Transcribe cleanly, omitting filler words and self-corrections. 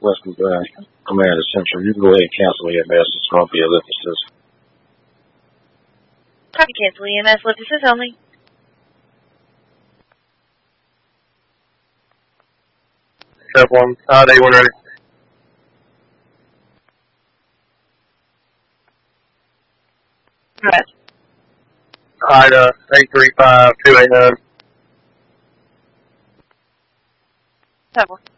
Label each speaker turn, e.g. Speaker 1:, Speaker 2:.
Speaker 1: Western Command is Central. You can go ahead and cancel EMS. It's going to be a lift assist.
Speaker 2: Copy, cancel EMS, lift assist only.
Speaker 3: Step 1, day 1 ready.
Speaker 2: Right.
Speaker 3: Ida 835-289.
Speaker 2: Step 1.